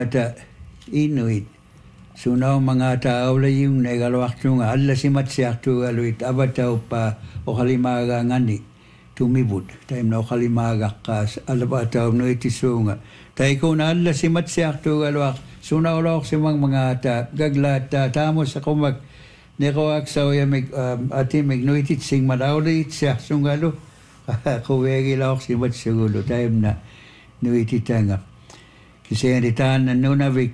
Ata Inuit. Sunaw mga tao la yung nagalawak nga alla simat siya tu aluit abataw pa o kalimaga ngani tumibut. Tayo na o kalimaga kas alabataw no itisunga. Tayo ko na alla simat siya tu galawak sunaw lawak si mga ta gaglat tamo sa kumag nekawak sa oyamig ati mig no ititsing malawli siya sungalo. Kuwegi lawak simat segulo tayo na no ititanga. Kasi yan na nunavik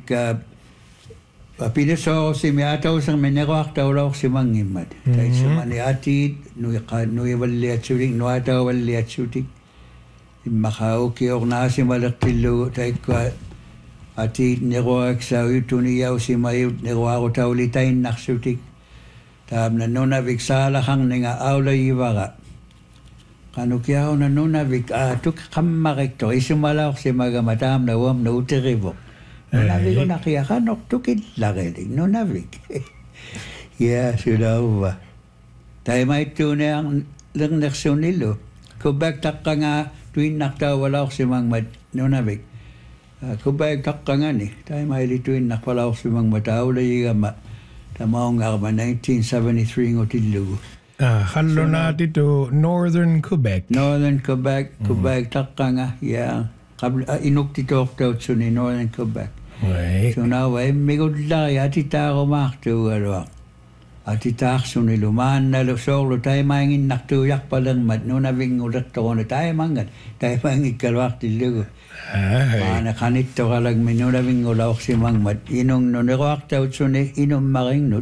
pinaso si miataw sang menekawak tawlawak si mangimad. Tayo sa mani atid, nuy wali at sutik, nuataw wali at sutik. Makauki ok na si malaktilo, tayo ka atid nekawak sa utuniyaw si mayut, nekawak o tawlitain naksutik. Tab na nunavik sa alakang nga awla iwaga. Kanukyaw na nunavik, tuk kamakikto, isumalawak si magamatam na wam na utiribok. Nunavik ko nakiyakan, tukid lakilig, nunavik. Yeah, sudah ba. Tayo may tunay ang lang naksunilo. Kubag takka nga, tuwin naktawala ko si mangmad, nunavik. Kubag takka nga ni, tayo may lituin nakpala ko si mangmad, tawala yigama. Tamaong nga kama, 1973 ngotilo. Hallo na dito, Northern Quebec. Northern Quebec, Quebec takka nga, yeah. Inuktito ko daw ni Northern Quebec. Right. So now, migod laki, atita ako makto, atita ako niluman na lusolo, tayo mangin naktuyak palang mat, no nabing ulat ko na tayo mangat, tayo mangin kalwak tilugo. Mana kanito ka lang, no nabing ulawak si mangmat, inong no nakawak daw ni, inong makingnot.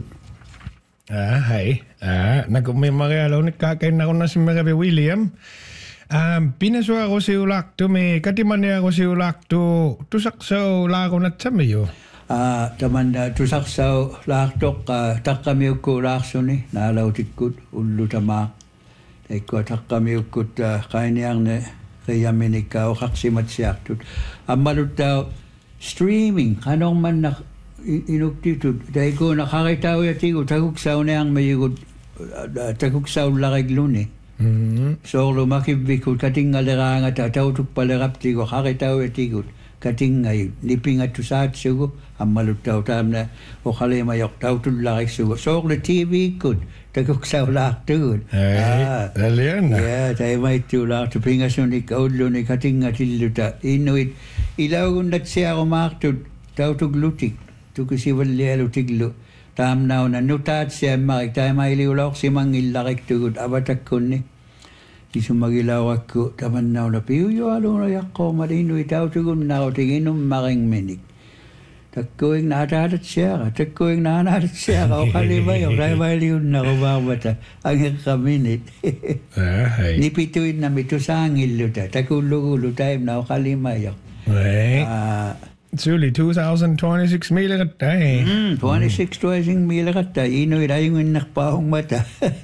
May marialaw ni kakain ako na si Marabi William. Pinaso ako si Ulakto, may katimanya ako si Ulakto, tusaksaw lako na tsamayo. Tamanda tusaksaw laktok, takkami ko lakso ni, naalaw tikut, ulu tamak. Eko takkami ukut, kainiyang ne, kayaminik ka, o kaksimat siyak tut. Malut daw, streaming, kanong man na inuktitut, dahil ko nakakitaw yatigo, taguksaw na ang mayigod, taguksaw lakig luni. So lumakibikut kating ngaleranga tatautuk paleraptigo kakitaw etikut kating ngay niping at tusat sugo amalutaw tam na o kalimayok tautul lakik sugo so le TV kut taguksaw laktun Dalian na yeah tayo may tulak tupingasun ikaudlo ni kating ngatiluta inuit ilaw kundat siya kumaktut tautug lutik tukisiwalya lutiglo tam now na nutat siya makik tayo may liulok si mangilakik tugod abatak ko ni isumagilawak ko taman now na piyo alo na yakko marino itaw tugon na o tinginom making minik takkuing natatat siya takkuing nanatat siya o kalibay o tayo may liun na kubabata ang ikaminit nipituin na mito sa angil luta takulugulo tayo na o kalimay o It's really 2026 milikat tayo. 26 milikat tayo. Inoy na yung nakpaong mata.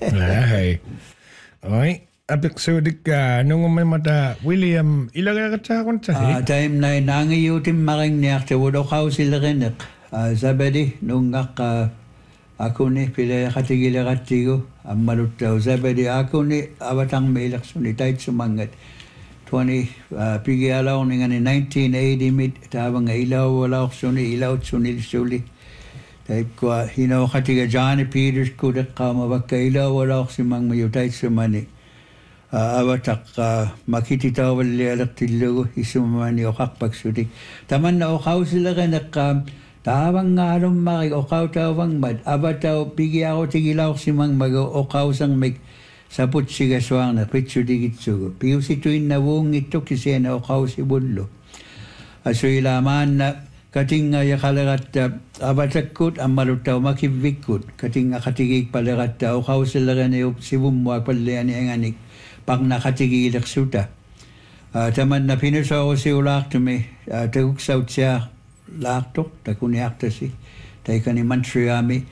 Okay. Apiksodik ka. Nung may mata, William, ilagagat sa akong sahi? Time na nangiyutin making niyak. Tawado ka sila rinak. Zabadi, nung ako ni pila katigila katigo. Ang malutaw. Zabadi, ako ni abatang may lakson. Itahit sumangat. 20 pigi alaw ni nga ni 1980 mit tabang ilaw wala suni ilaw sunil suli type ko hinaw katiga Johnny Peters ko dak kama bakka ilaw wala si mang mayutay sumani awatak makiti tawal alak tilugo isumani o kakpag sudik taman na o kaw sila ka nakam tabang nga along maki o kaw tawang mad abataw pigi ako tigilaw si mang mag o kaw sang may saput siga swang na pitsu digit sugo. Piyo si tuin na wong ito kasi na okaw si budlo. Aso ilaman na kating nga yakalagat abatakut ang malutaw makibikut. Kating nga katigig palagat okaw sila ka na si bumwag palayan ni anganik pag nakatigilak suta. Taman na pinusa ako si ulak tumi taguksaw siya laktok takuniakta si. Tayo ka ni Mantriami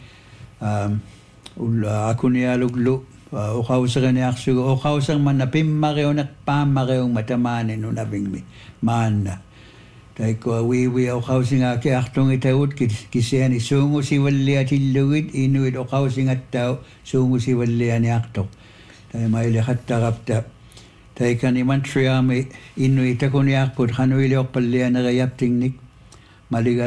ako ni aluglo. O kausa ni aksugo o kausang man na pimmarew na pamarew matamanin no nabing mi man na tay ko we o kausing aki aktong itaut kisian isungo si wali at ilugid inuit o kausing at tao sungo si wali ani akto tay may lahat tarapta tay kan ni Mantriami inuit ako ni akot hanuili o palian na gayap tingnik maligal